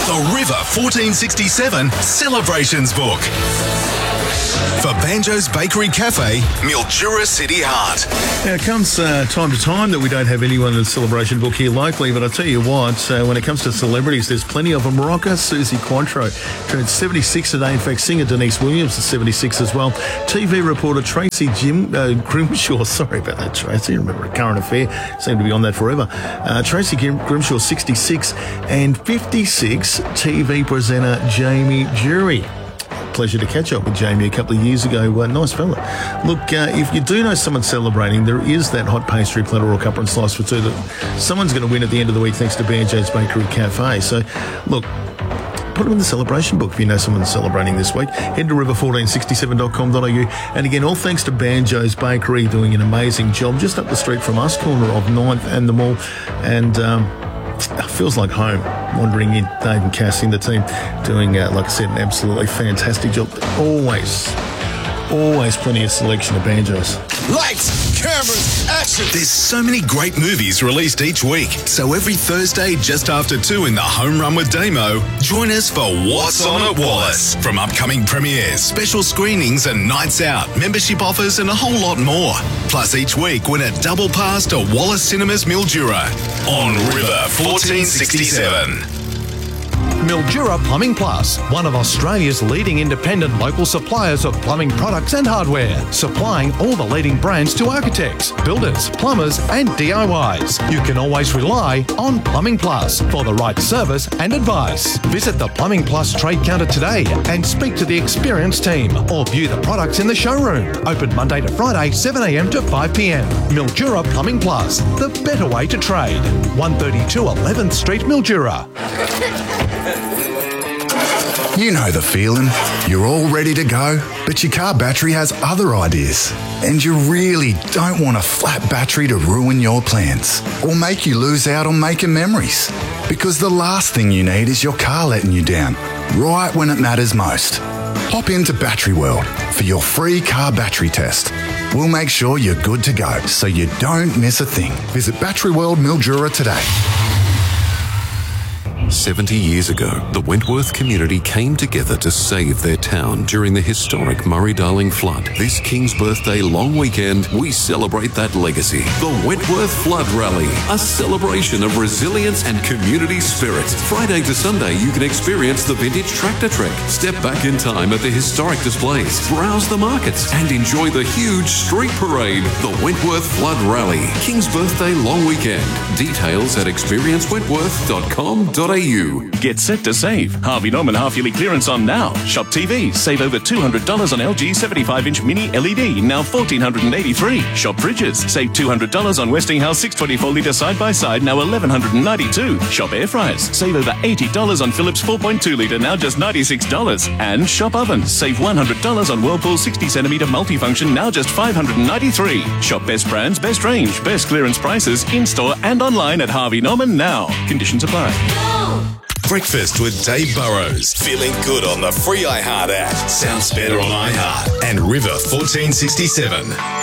The River 1467 Celebrations Book. For Banjo's Bakery Cafe, Mildura City Heart. Now, it comes time to time that we don't have anyone in the celebration book here locally, but I tell you what, when it comes to celebrities, there's plenty of them. Rocker Susie Quatro turned 76 today. In fact, singer Denise Williams is 76 as well. TV reporter Tracy Grimshaw, sorry about that, Tracy, remember A Current Affair, seemed to be on that forever. Tracy Grimshaw, 66, and 56, TV presenter Jamie Jury. Pleasure to catch up with Jamie a couple of years ago. Nice fella. Look, if you do know someone celebrating, there is that hot pastry platter or cuppa and slice for two that someone's going to win at the end of the week thanks to Banjo's Bakery Cafe. So, look, put them in the celebration book if you know someone celebrating this week. Head to river1467.com.au. And again, all thanks to Banjo's Bakery doing an amazing job just up the street from us, corner of 9th and the Mall. And it feels like home wandering in. Dave and Cassie and the team doing, like I said, an absolutely fantastic job. Always plenty of selection of banjos. Lights, cameras, action. There's so many great movies released each week. So every Thursday, just after 2 in the Home Run with Damo, join us for What's On at Wallace. From upcoming premieres, special screenings and nights out, membership offers and a whole lot more. Plus each week, win a double pass to Wallace Cinemas Mildura on River 1467. Mildura Plumbing Plus, one of Australia's leading independent local suppliers of plumbing products and hardware, supplying all the leading brands to architects, builders, plumbers and DIYs. You can always rely on Plumbing Plus for the right service and advice. Visit the Plumbing Plus trade counter today and speak to the experienced team or view the products in the showroom. Open Monday to Friday, 7 a.m. to 5 p.m. Mildura Plumbing Plus, the better way to trade. 132 11th Street, Mildura. You know the feeling. You're all ready to go, but your car battery has other ideas. And you really don't want a flat battery to ruin your plans or make you lose out on making memories. Because the last thing you need is your car letting you down, right when it matters most. Hop into Battery World for your free car battery test. We'll make sure you're good to go so you don't miss a thing. Visit Battery World Mildura today. 70 years ago, the Wentworth community came together to save their town during the historic Murray-Darling flood. This King's Birthday long weekend, we celebrate that legacy. The Wentworth Flood Rally, a celebration of resilience and community spirit. Friday to Sunday, you can experience the vintage tractor trek, step back in time at the historic displays, browse the markets, and enjoy the huge street parade. The Wentworth Flood Rally, King's Birthday long weekend. Details at experiencewentworth.com.au. Get set to save. Harvey Norman half-yearly clearance on now. Shop TVs. Save over $200 on LG 75-inch mini LED, now $1,483. Shop fridges. Save $200 on Westinghouse 624-litre side-by-side, now $1,192. Shop air fryers. Save over $80 on Philips 4.2-litre, now just $96. And shop ovens. Save $100 on Whirlpool 60-centimetre multifunction, now just $593. Shop best brands, best range, best clearance prices, in-store and online at Harvey Norman now. Conditions apply. Breakfast with Dave Burrows. Feeling good on the free iHeart app. Sounds better on iHeart. And River 1467.